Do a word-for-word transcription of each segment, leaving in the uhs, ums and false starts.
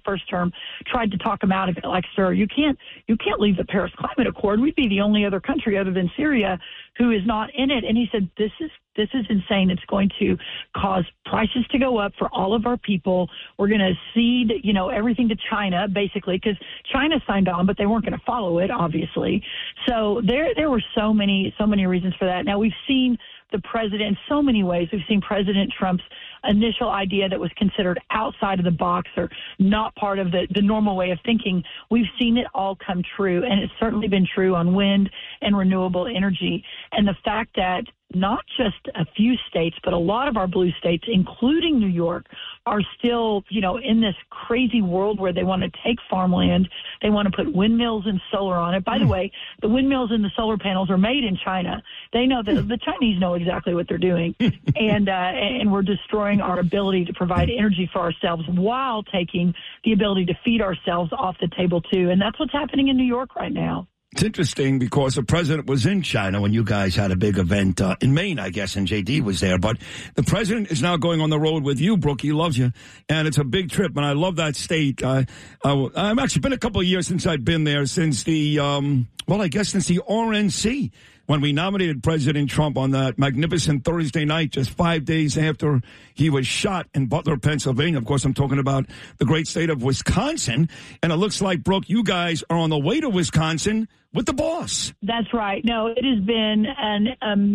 first term, tried to talk him out of it. Like, sir, you can't you can't leave the Paris Climate Accord. We'd be the only other country other than Syria who is not in it. And he said, this is this is insane. It's going to cause prices to go up for all of our people. We're going to cede, you know, everything to China, basically, because China signed on, but they weren't going to follow it, obviously. So there there were so many, so many reasons for that. Now, we've seen the president in so many ways. We've seen President Trump's initial idea that was considered outside of the box or not part of the, the normal way of thinking. We've seen it all come true, and it's certainly been true on wind and renewable energy. And the fact that not just a few states, but a lot of our blue states, including New York, are still, you know, in this crazy world where they want to take farmland. They want to put windmills and solar on it. By the way, the windmills and the solar panels are made in China. They know that the Chinese know exactly what they're doing. and, uh, and we're destroying our ability to provide energy for ourselves while taking the ability to feed ourselves off the table, too. And that's what's happening in New York right now. It's interesting because the president was in China when you guys had a big event uh, in Maine, I guess, and J D was there. But the president is now going on the road with you, Brooke. He loves you. And it's a big trip, and I love that state. Uh, uh, I've actually been a couple of years since I've been there, since the, um, well, I guess since the R N C, when we nominated President Trump on that magnificent Thursday night, just five days after he was shot in Butler, Pennsylvania. Of course, I'm talking about the great state of Wisconsin. And it looks like, Brooke, you guys are on the way to Wisconsin with the boss. That's right. No, it has been an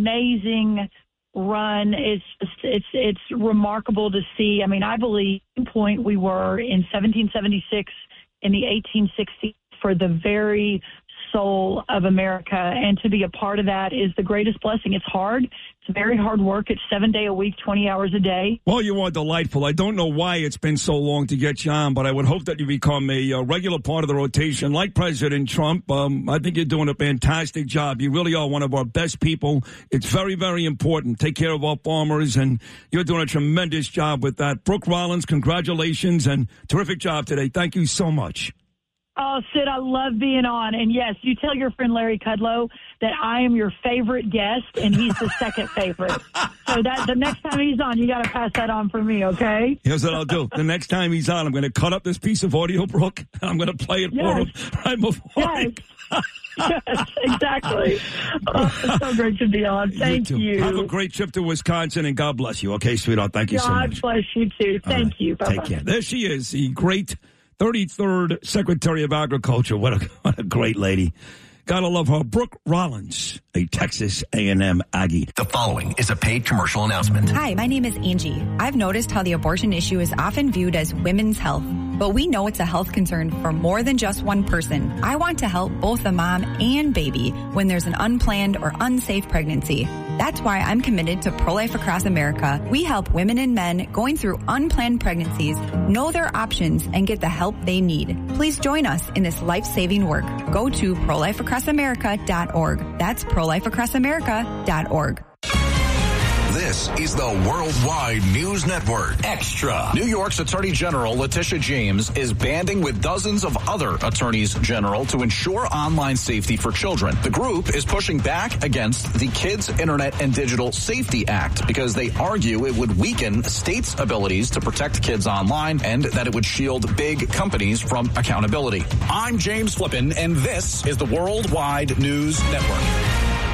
amazing run. It's just, it's it's remarkable to see. I mean, I believe at one point we were in seventeen seventy-six in the eighteen sixties for the very soul of America, and to be a part of that is the greatest blessing. It's hard. It's very hard work. It's seven day a week, twenty hours a day. Well, you are delightful. I don't know why it's been so long to get you on, but I would hope that you become a, a regular part of the rotation like President Trump. Um, I think you're doing a fantastic job. You really are one of our best people. It's very, very important. Take care of our farmers, and you're doing a tremendous job with that. Brooke Rollins, congratulations, and terrific job today. Thank you so much. Oh, Sid, I love being on. And, yes, you tell your friend Larry Kudlow that I am your favorite guest, and he's the second favorite. So that the next time he's on, you got to pass that on for me, okay? Here's what I'll do. The next time he's on, I'm going to cut up this piece of audio, Brooke, and I'm going to play it yes. for him right before yes. Yes, exactly. Oh, it's so great to be on. Thank you, you. Have a great trip to Wisconsin, and God bless you. Okay, sweetheart? Thank you God so much. God bless you, too. Thank right. you. Bye-bye. Take care. There she is, the great thirty-third Secretary of Agriculture. What a, what a great lady. Gotta love her. Brooke Rollins, a Texas A and M Aggie. The following is a paid commercial announcement. Hi, my name is Angie. I've noticed how the abortion issue is often viewed as women's health, but we know it's a health concern for more than just one person. I want to help both the mom and baby when there's an unplanned or unsafe pregnancy. That's why I'm committed to Pro-Life Across America. We help women and men going through unplanned pregnancies know their options and get the help they need. Please join us in this life-saving work. Go to pro life across america dot org. That's pro life across america dot org. This is the Worldwide News Network. Extra. New York's Attorney General Letitia James is banding with dozens of other attorneys general to ensure online safety for children. The group is pushing back against the Kids Internet and Digital Safety Act because they argue it would weaken states' abilities to protect kids online and that it would shield big companies from accountability. I'm James Flippin, and this is the Worldwide News Network.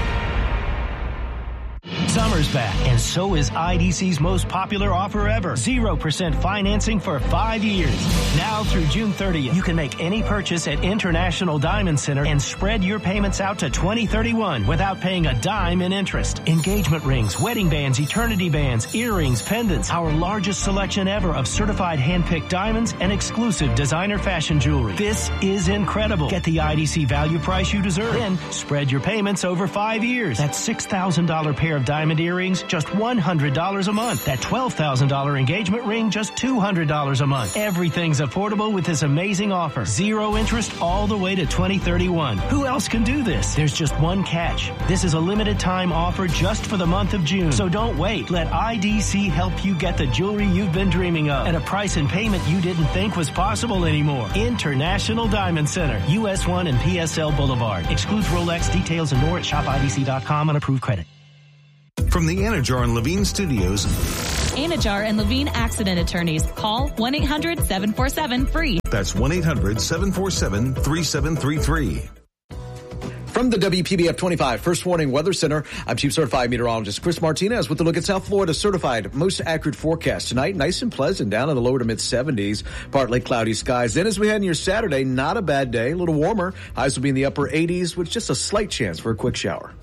Summer's back, and so is I D C's most popular offer ever. zero percent financing for five years. Now through June thirtieth, you can make any purchase at International Diamond Center and spread your payments out to twenty thirty-one without paying a dime in interest. Engagement rings, wedding bands, eternity bands, earrings, pendants, our largest selection ever of certified hand-picked diamonds and exclusive designer fashion jewelry. This is incredible. Get the I D C value price you deserve. Then spread your payments over five years. That six thousand dollars pair of diamond earrings, just one hundred dollars a month. That twelve thousand dollars engagement ring, just two hundred dollars a month. Everything's affordable with this amazing offer. Zero interest all the way to twenty thirty-one. Who else can do this? There's just one catch. This is a limited time offer just for the month of June. So don't wait. Let I D C help you get the jewelry you've been dreaming of at a price and payment you didn't think was possible anymore. International Diamond Center, U S one and P S L Boulevard. Excludes Rolex. Details and more at shop I D C dot com on approved credit. From the Anajar and Levine Studios, Anajar and Levine Accident Attorneys. Call one eight hundred seven four seven free. That's one eight hundred seven four seven three seven three three. From the W P B F twenty-five First Warning Weather Center, I'm Chief Certified Meteorologist Chris Martinez with a look at South Florida's certified most accurate forecast tonight. Nice and pleasant, down in the lower to mid seventies, partly cloudy skies. Then as we head into your Saturday, not a bad day, a little warmer. Highs will be in the upper eighties with just a slight chance for a quick shower.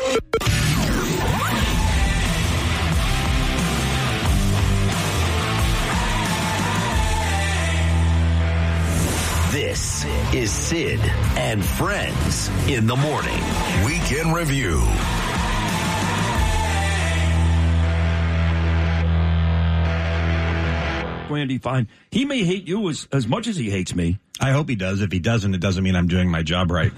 This is Sid and Friends in the morning. Weekend Review. Randy Fine. He may hate you as, as much as he hates me. I hope he does. If he doesn't, it doesn't mean I'm doing my job right.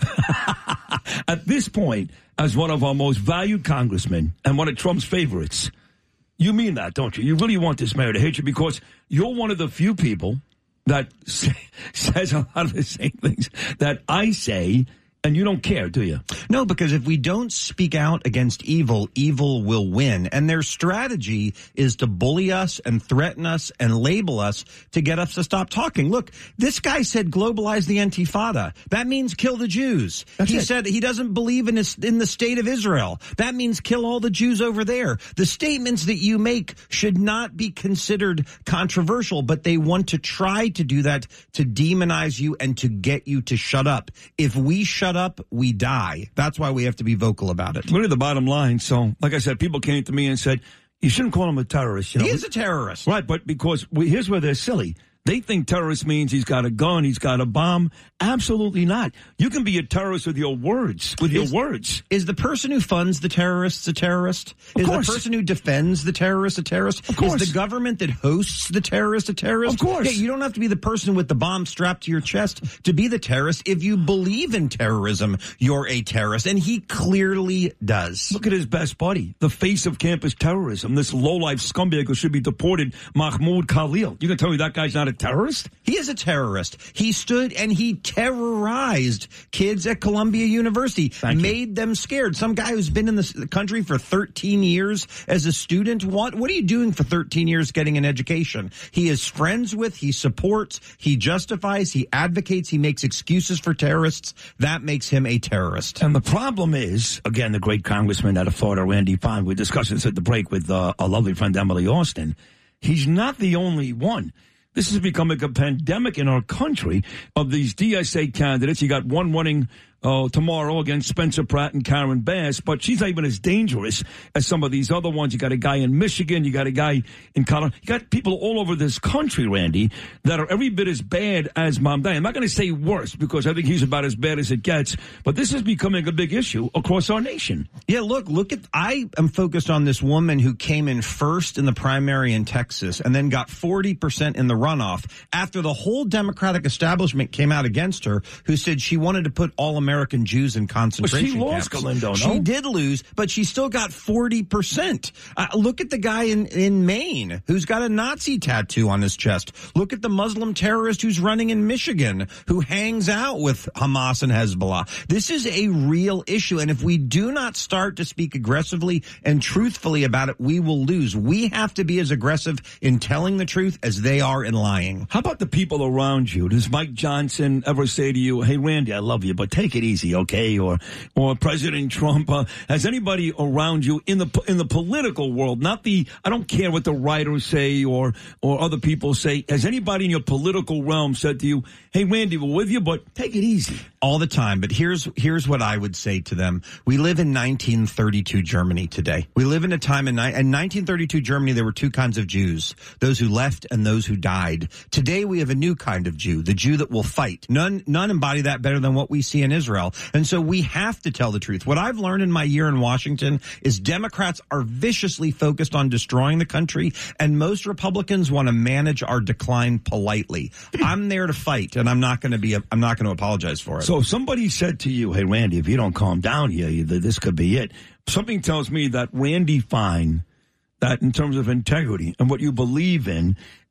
At this point, as one of our most valued congressmen and one of Trump's favorites, you mean that, don't you? You really want this mayor to hate you because you're one of the few people that say, says a lot of the same things that I say, and you don't care, do you? No, because if we don't speak out against evil, evil will win. And their strategy is to bully us and threaten us and label us to get us to stop talking. Look, this guy said globalize the Intifada. That means kill the Jews. That's he it. said he doesn't believe in, his, in the state of Israel. That means kill all the Jews over there. The statements that you make should not be considered controversial, but they want to try to do that to demonize you and to get you to shut up. If we shut up, we die. That's why we have to be vocal about it. Look at the bottom line. So, like I said, people came to me and said, you shouldn't call him a terrorist. You know? He is a terrorist. Right, but because we, here's where they're silly. They think terrorist means he's got a gun, he's got a bomb. Absolutely not. You can be a terrorist with your words, with is, your words. Is the person who funds the terrorists a terrorist? Of is course. the person who defends the terrorist a terrorist? Of course. Is the government that hosts the terrorist a terrorist? Of course. Yeah, you don't have to be the person with the bomb strapped to your chest to be the terrorist. If you believe in terrorism, you're a terrorist. And he clearly does. Look at his best buddy, the face of campus terrorism, this lowlife scumbag who should be deported, Mahmoud Khalil. You can tell me that guy's not a terrorist? He is a terrorist. He stood and he terrorized kids at Columbia University, Thank made you. them scared. Some guy who's been in the country for thirteen years as a student. What, what are you doing for thirteen years getting an education? He is friends with, he supports, he justifies, he advocates, he makes excuses for terrorists. That makes him a terrorist. And the problem is, again, the great congressman out of Florida, Randy Fine, we're discussing this at the break with uh, our lovely friend Emily Austin. He's not the only one. This is becoming a pandemic in our country of these D S A candidates. You got one running uh, tomorrow against Spencer Pratt and Karen Bass, but she's not even as dangerous as some of these other ones. You got a guy in Michigan. You got a guy in Colorado. You got people all over this country, Randy, that are every bit as bad as Mamdani. I'm not going to say worse because I think he's about as bad as it gets, but this is becoming a big issue across our nation. Yeah, look, look at, I am focused on this woman who came in first in the primary in Texas and then got forty percent in the runoff after the whole Democratic establishment came out against her, who said she wanted to put all American Jews in concentration well, she lost, camps. Galindo, no? She did lose, but she still got forty percent. Uh, look at the guy in, in Maine who's got a Nazi tattoo on his chest. Look at the Muslim terrorist who's running in Michigan who hangs out with Hamas and Hezbollah. This is a real issue, and if we do not start to speak aggressively and truthfully about it, we will lose. We have to be as aggressive in telling the truth as they are in lying. How about the people around you? Does Mike Johnson ever say to you, hey, Randy, I love you, but take it easy, okay? Or or President Trump, uh, has anybody around you in the in the political world, not the, I don't care what the writers say or or other people say, has anybody in your political realm said to you, hey, Randy, we're with you, but take it easy? All the time, but here's here's what I would say to them. We live in nineteen thirty-two Germany today. We live in a time in, in nineteen thirty-two Germany, there were two kinds of Jews, those who left and those who died. Today we have a new kind of Jew, the Jew that will fight. None none embody that better than what we see in Israel. And so we have to tell the truth. What I've learned in my year in Washington is Democrats are viciously focused on destroying the country, and most Republicans want to manage our decline politely. I'm there to fight, and I'm not going to be I'm not going to apologize for it. So if somebody said to you, hey, Randy, if you don't calm down here, this could be it. Something tells me that Randy Fine, that in terms of integrity and what you believe in,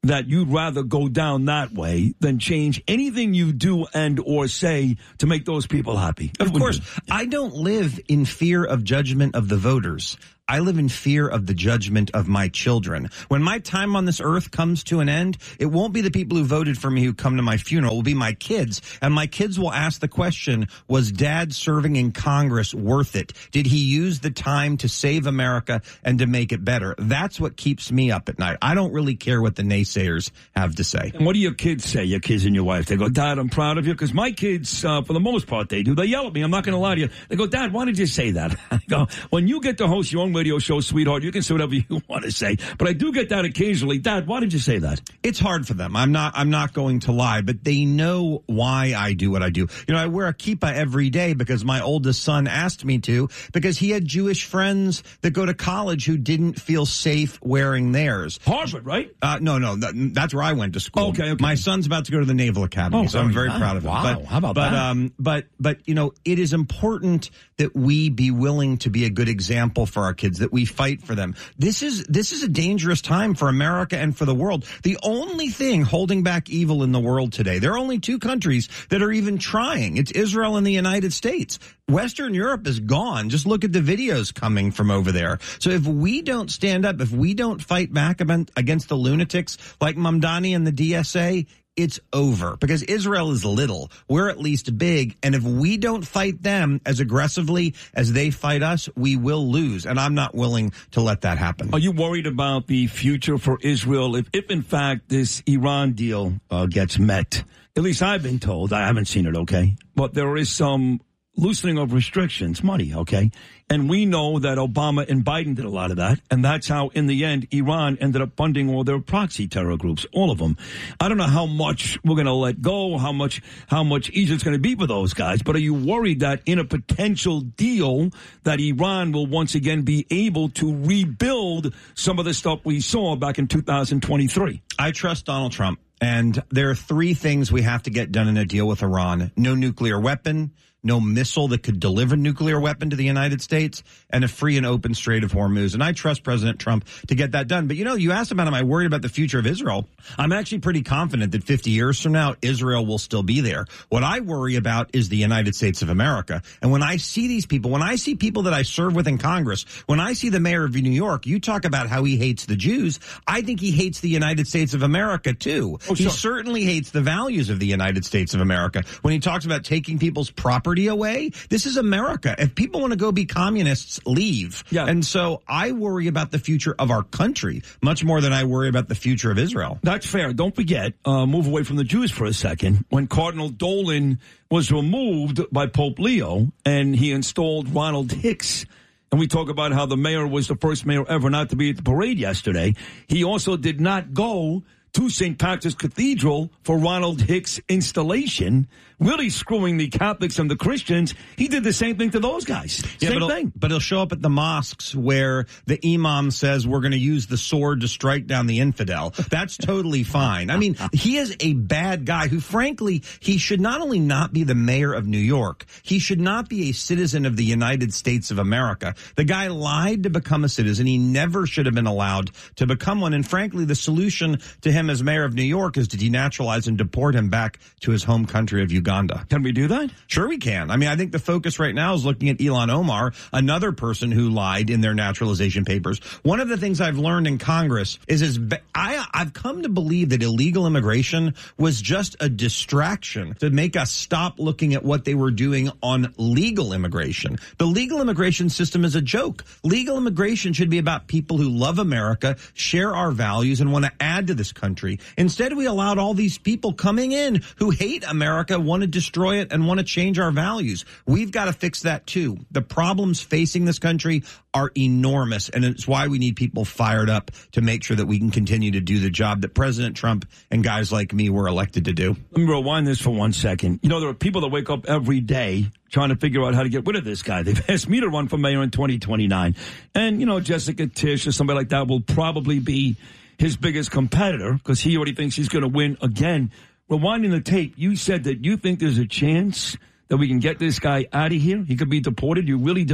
that you'd rather go down that way than change anything you do and or say to make those people happy. Of course, I don't live in fear of judgment of the voters. I live in fear of the judgment of my children. When my time on this earth comes to an end, it won't be the people who voted for me who come to my funeral. It will be my kids. And my kids will ask the question, was Dad serving in Congress worth it? Did he use the time to save America and to make it better? That's what keeps me up at night. I don't really care what the naysayers have to say. And what do your kids say, your kids and your wife? They go, Dad, I'm proud of you. Because my kids, uh, for the most part, they do. They yell at me. I'm not going to lie to you. They go, Dad, why did you say that? I go, when you get to host your own radio show, sweetheart, you can say whatever you want to say. But I do get that occasionally. Dad, why did you say that? It's hard for them. I'm not I'm not going to lie, but they know why I do what I do. You know, I wear a kippah every day because my oldest son asked me to, because he had Jewish friends that go to college who didn't feel safe wearing theirs. Harvard, right? Uh, no, no, that, that's where I went to school. Okay, okay. My son's about to go to the Naval Academy, Oh, so I'm very nice. proud of him. Wow, But, how about but, that? Um, but, but, you know, it is important that we be willing to be a good example for our kids, that we fight for them. This is this is a dangerous time for America and for the world. The only thing holding back evil in the world today, there are only two countries that are even trying. It's Israel and the United States. Western Europe is gone. Just look at the videos coming from over there. So if we don't stand up, if we don't fight back against the lunatics like Mamdani and the D S A, it's over, because Israel is little. We're at least big. And if we don't fight them as aggressively as they fight us, we will lose. And I'm not willing to let that happen. Are you worried about the future for Israel if, if in fact, this Iran deal uh, gets met? At least I've been told. I haven't seen it, okay? But there is some loosening of restrictions, money, okay? And we know that Obama and Biden did a lot of that, and that's how, in the end, Iran ended up funding all their proxy terror groups, all of them. I don't know how much we're going to let go, how much how much easier it's going to be for those guys, but are you worried that in a potential deal that Iran will once again be able to rebuild some of the stuff we saw back in two thousand twenty-three? I trust Donald Trump, and there are three things we have to get done in a deal with Iran. No nuclear weapon, no missile that could deliver nuclear weapon to the United States, and a free and open Strait of Hormuz. And I trust President Trump to get that done. But, you know, you asked about, am I worried about the future of Israel? I'm actually pretty confident that fifty years from now, Israel will still be there. What I worry about is the United States of America. And when I see these people, when I see people that I serve with in Congress, when I see the mayor of New York, you talk about how he hates the Jews. I think he hates the United States of America, too. Oh, he sure. certainly hates the values of the United States of America. When he talks about taking people's property away, this is America. If people want to go be communists, leave. Yeah. And so I worry about the future of our country much more than I worry about the future of Israel. That's fair. Don't forget, uh, move away from the Jews for a second. When Cardinal Dolan was removed by Pope Leo and he installed Ronald Hicks, and we talk about how the mayor was the first mayor ever not to be at the parade yesterday, he also did not go to Saint Patrick's Cathedral for Ronald Hicks' installation, really screwing the Catholics and the Christians. He did the same thing to those guys. Yeah, same but thing. But he'll show up at the mosques where the imam says we're going to use the sword to strike down the infidel. That's totally fine. I mean, he is a bad guy who, frankly, he should not only not be the mayor of New York, he should not be a citizen of the United States of America. The guy lied to become a citizen. He never should have been allowed to become one. And frankly, the solution to him as mayor of New York is to denaturalize and deport him back to his home country of Uganda. Can we do that? Sure we can. I mean, I think the focus right now is looking at Ilhan Omar, another person who lied in their naturalization papers. One of the things I've learned in Congress is, is I, I've come to believe that illegal immigration was just a distraction to make us stop looking at what they were doing on legal immigration. The legal immigration system is a joke. Legal immigration should be about people who love America, share our values, and want to add to this country. Instead, we allowed all these people coming in who hate America, want to destroy it, and want to change our values. We've got to fix that, too. The problems facing this country are enormous, and it's why we need people fired up to make sure that we can continue to do the job that President Trump and guys like me were elected to do. Let me rewind this for one second. You know, there are people that wake up every day trying to figure out how to get rid of this guy. They've asked me to run for mayor in twenty twenty-nine. And, you know, Jessica Tisch or somebody like that will probably be his biggest competitor because he already thinks he's going to win again. Rewinding the tape, you said that you think there's a chance that we can get this guy out of here. He could be deported. You really do?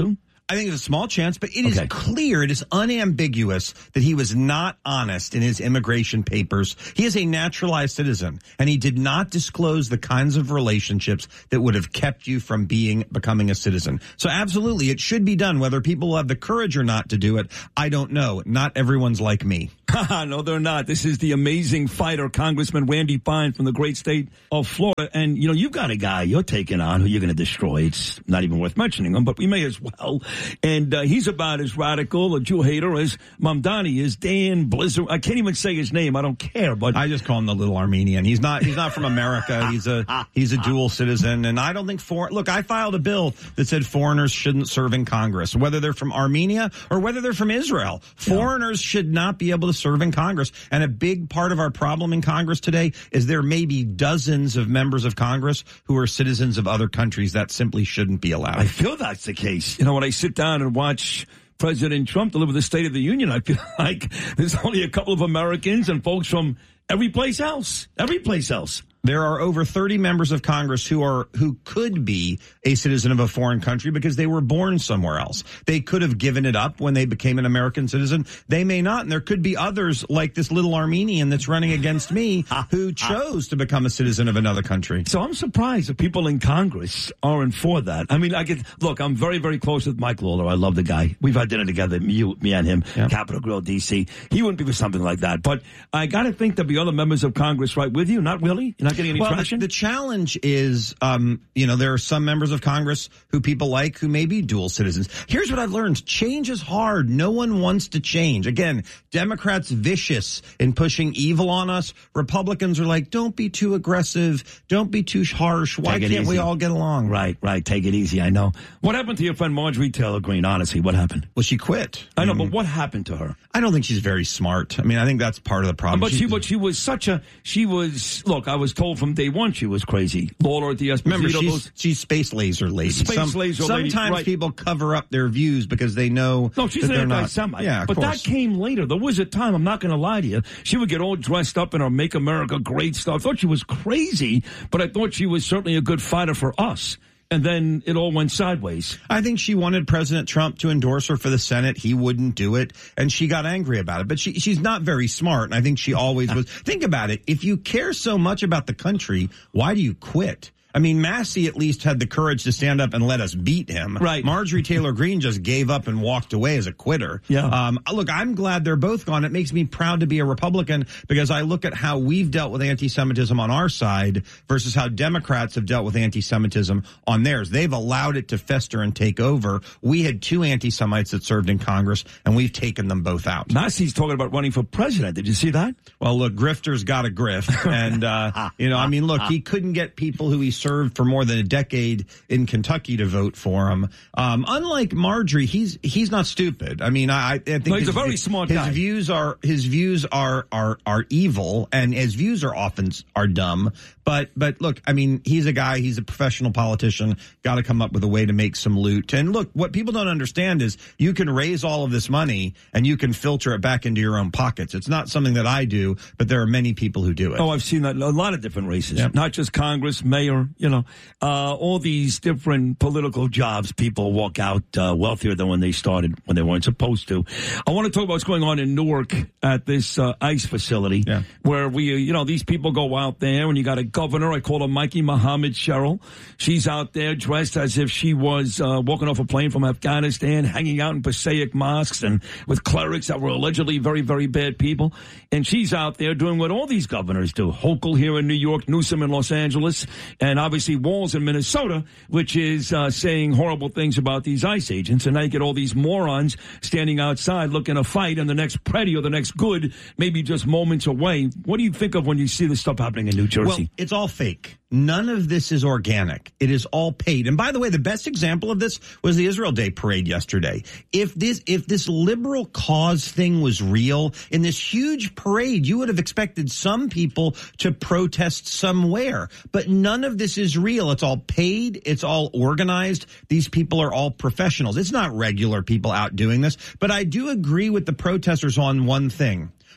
I think it's a small chance, but it Okay. is clear, it is unambiguous that he was not honest in his immigration papers. He is a naturalized citizen, and he did not disclose the kinds of relationships that would have kept you from being becoming a citizen. So absolutely, it should be done. Whether people have the courage or not to do it, I don't know. Not everyone's like me. No, they're not. This is the amazing fighter, Congressman Randy Fine from the great state of Florida. And, you know, you've got a guy you're taking on who you're going to destroy. It's not even worth mentioning him, but we may as well. And uh, he's about as radical a Jew hater as Mamdani is. Dan Blizzard. I can't even say his name. I don't care. But I just call him the little Armenian. He's not. He's not from America. He's a he's a dual citizen. And I don't think for look. I filed a bill that said foreigners shouldn't serve in Congress, whether they're from Armenia or whether they're from Israel. Yeah. Foreigners should not be able to serve in Congress. And a big part of our problem in Congress today is there may be dozens of members of Congress who are citizens of other countries. That simply shouldn't be allowed. I feel that's the case. You know, when I sit down and watch President Trump deliver the State of the Union, I feel like there's only a couple of Americans and folks from every place else. Every place else. There are over thirty members of Congress who are who could be a citizen of a foreign country because they were born somewhere else. They could have given it up when they became an American citizen. They may not, and there could be others like this little Armenian that's running against me who chose to become a citizen of another country. So I'm surprised that people in Congress aren't for that. I mean, I get look. I'm very, very close with Mike Lawler. I love the guy. We've had dinner together, me, me and him, yep. Capitol Grill, D C. He wouldn't be for something like that. But I got to think there'll be other members of Congress right with you. Not really. You're not getting any well, traction. The, the challenge is, um, you know, there are some members of Congress who people like who may be dual citizens. Here's what I've learned. Change is hard. No one wants to change. Again, Democrats vicious in pushing evil on us. Republicans are like, don't be too aggressive. Don't be too harsh. Why can't we all get along? Right, right. Take it easy. I know. What happened to your friend Marjorie Taylor Greene? Honestly, what happened? Well, she quit. I know, but what happened to her? I don't think she's very smart. I mean, I think that's part of the problem. But she, but she was such a, she was, look, I was told from day one she was crazy. Lawler at the Esposito. Remember, she's, she's space laser lady. Space Some, laser sometimes lady. Right. people cover up their views because they know No, she's that an they're not. anti-Semite. Yeah, of but course. that came later. There was a time, I'm not going to lie to you, she would get all dressed up in her Make America Great stuff. I thought she was crazy, but I thought she was certainly a good fighter for us. And then it all went sideways. I think she wanted President Trump to endorse her for the Senate. He wouldn't do it, and she got angry about it. But she, she's not very smart, and I think she always was. Think about it. If you care so much about the country, why do you quit? I mean, Massey at least had the courage to stand up and let us beat him. Right. Marjorie Taylor Greene just gave up and walked away as a quitter. Yeah. Um, look, I'm glad they're both gone. It makes me proud to be a Republican because I look at how we've dealt with anti-Semitism on our side versus how Democrats have dealt with anti-Semitism on theirs. They've allowed it to fester and take over. We had two anti-Semites that served in Congress, and we've taken them both out. Massey's talking about running for president. Did you see that? Well, look, grifter's got a grift. And, uh, you know, I mean, look, he couldn't get people who he served for more than a decade in Kentucky to vote for him. Um, unlike Marjorie, he's he's not stupid. I mean, I, I think no, he's his, a very smart his guy. views are his views are are are evil, and his views are often are dumb. But but look, I mean, he's a guy. He's a professional politician. Got to come up with a way to make some loot. And look, what people don't understand is you can raise all of this money and you can filter it back into your own pockets. It's not something that I do, but there are many people who do it. Oh, I've seen that. A lot of different races, Yep. not just Congress, mayor, you know, uh, all these different political jobs. People walk out uh, wealthier than when they started, when they weren't supposed to. I want to talk about what's going on in Newark at this uh, ICE facility Yeah. where we, uh, you know, these people go out there and you got a governor. I call her Mikey Muhammad Cheryl. She's out there dressed as if she was uh, walking off a plane from Afghanistan, hanging out in Passaic mosques and with clerics that were allegedly very, very bad people. And she's out there doing what all these governors do. Hochul here in New York, Newsom in Los Angeles, and obviously Walz in Minnesota, which is uh, saying horrible things about these ICE agents. And now you get all these morons standing outside looking to fight, and the next Preddy or the next Good maybe just moments away. What do you think of when you see this stuff happening in New Jersey? Well, it's all fake. None of this is organic. It is all paid. And by the way, the best example of this was the Israel Day parade yesterday. If this, if this liberal cause thing was real, in this huge parade, you would have expected some people to protest somewhere. But none of this is real. It's all paid. It's all organized. These people are all professionals. It's not regular people out doing this. But I do agree with the protesters on one thing.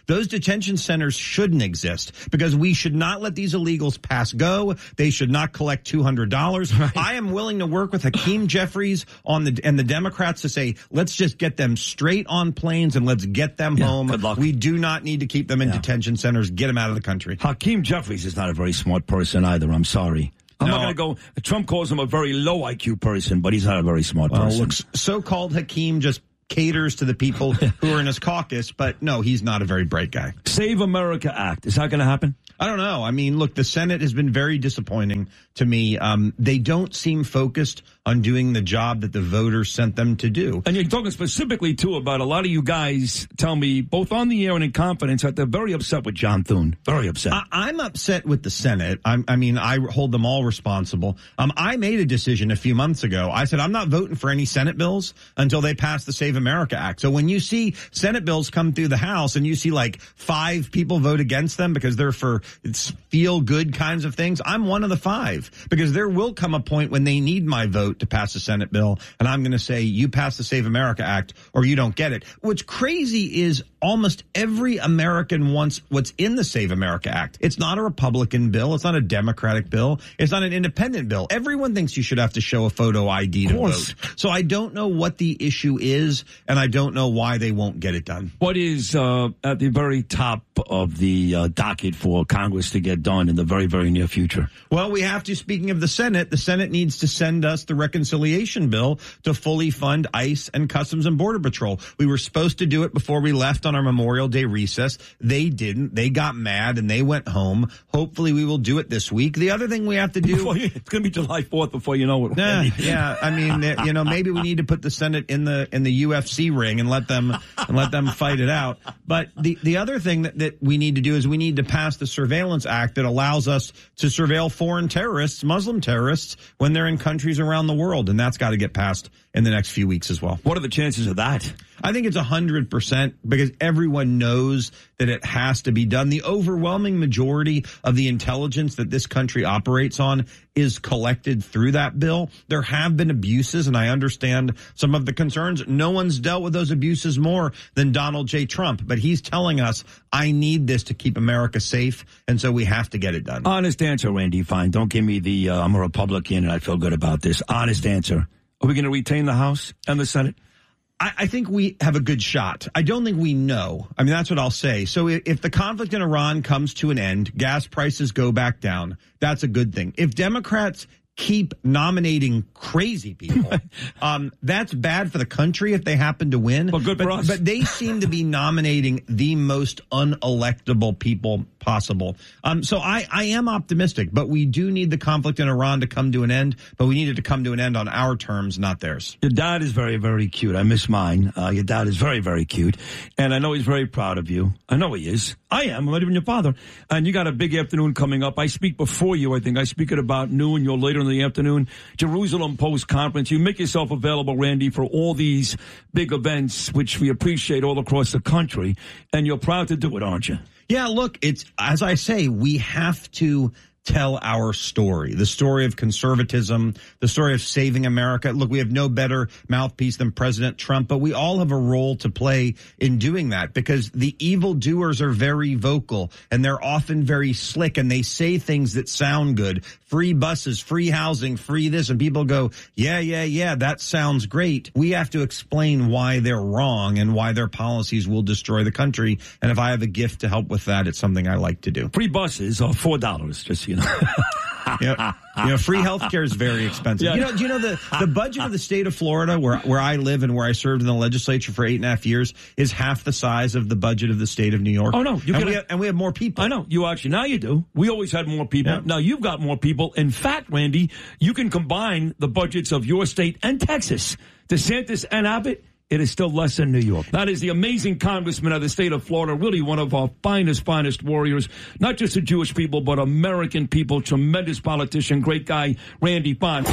Those detention centers shouldn't exist because we should not let these illegals pass go. They should not collect two hundred dollars. Right. I am willing to work with Hakeem Jeffries on the and the Democrats to say, let's just get them straight on planes and let's get them yeah, home. Good luck. We do not need to keep them in yeah. detention centers. Get them out of the country. Hakeem Jeffries is not a very smart person either. I'm sorry. I'm no. not going to go. Trump calls him a very low I Q person, but he's not a very smart well, person. Look, so-called Hakeem just caters to the people who are in his caucus, but no, he's not a very bright guy. Save America Act. Is that going to happen? I don't know. I mean, look, the Senate has been very disappointing to me. Um, they don't seem focused on doing the job that the voters sent them to do. And you're talking specifically, too, about a lot of you guys tell me, both on the air and in confidence, that they're very upset with John Thune. Very upset. I, I'm upset with the Senate. I'm, I mean, I hold them all responsible. Um, I made a decision a few months ago. I said, I'm not voting for any Senate bills until they pass the Save America Act. So when you see Senate bills come through the House and you see like five people vote against them because they're for it's feel good kinds of things, I'm one of the five, because there will come a point when they need my vote to pass a Senate bill, and I'm going to say, you pass the Save America Act or you don't get it. What's crazy is almost every American wants what's in the Save America Act. It's not a Republican bill. It's not a Democratic bill. It's not an independent bill. Everyone thinks you should have to show a photo I D to vote. So I don't know what the issue is, and I don't know why they won't get it done. What is uh, at the very top of the uh, docket for Congress to get done in the very, very near future? Well, we have to, speaking of the Senate, the Senate needs to send us the reconciliation bill to fully fund ICE and Customs and Border Patrol. We were supposed to do it before we left on our Memorial Day recess. They didn't. They got mad and they went home. Hopefully we will do it this week. The other thing we have to do... You, it's going to be July fourth before you know it. Nah, yeah, I mean, you know, maybe we need to put the Senate in the in the U F C ring and let them and let them fight it out. But the, the other thing that, that we need to do is we need to pass the Surveillance Act that allows us to surveil foreign terrorists, Muslim terrorists, when they're in countries around the world. And that's got to get passed in the next few weeks as well. What are the chances of that? I think it's one hundred percent because everyone knows that it has to be done. The overwhelming majority of the intelligence that this country operates on is collected through that bill. There have been abuses, and I understand some of the concerns. No one's dealt with those abuses more than Donald J. Trump, but he's telling us, I need this to keep America safe, and so we have to get it done. Honest answer, Randy. Fine. Don't give me the, uh, I'm a Republican and I feel good about this. Honest answer. Are we going to retain the House and the Senate? I, I think we have a good shot. I don't think we know. I mean, that's what I'll say. So if, if the conflict in Iran comes to an end, gas prices go back down, that's a good thing. If Democrats keep nominating crazy people, um, that's bad for the country if they happen to win. Well, good but, for us. But they seem to be nominating the most unelectable people possible. Um, so I, I am optimistic, but we do need the conflict in Iran to come to an end, but we need it to come to an end on our terms, not theirs. Your dad is very, very cute. I miss mine. Uh, your dad is very, very cute. And I know he's very proud of you. I know he is. I am. I'm not even your father. And you got a big afternoon coming up. I speak before you, I think. I speak at about noon. You're later in the afternoon. Jerusalem Post Conference. You make yourself available, Randy, for all these big events, which we appreciate all across the country. And you're proud to do it, aren't you? Yeah, look, it's, as I say, we have to tell our story, the story of conservatism, the story of saving America. Look, we have no better mouthpiece than President Trump, but we all have a role to play in doing that because the evildoers are very vocal and they're often very slick and they say things that sound good. Free buses, free housing, free this. And people go, yeah, yeah, yeah, that sounds great. We have to explain why they're wrong and why their policies will destroy the country. And if I have a gift to help with that, it's something I like to do. Free buses are four dollars, just you know. you know, you know, free health care is very expensive. Yeah. You know, do you know the, the budget of the state of Florida, where where I live and where I served in the legislature for eight and a half years, is half the size of the budget of the state of New York? Oh, no. You and, a, we have, and we have more people. I know. You actually, now you do. We always had more people. Yeah. Now you've got more people. In fact, Randy, you can combine the budgets of your state and Texas. DeSantis and Abbott. It is still less than New York. That is the amazing congressman of the state of Florida, really one of our finest, finest warriors, not just the Jewish people, but American people, tremendous politician, great guy, Randy Bond.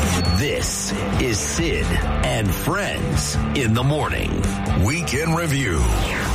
This is Sid and Friends in the Morning. Weekend Review.